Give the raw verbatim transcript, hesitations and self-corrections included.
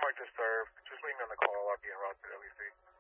mark to serve. Just leave me on the call. I'll be in route to L E C.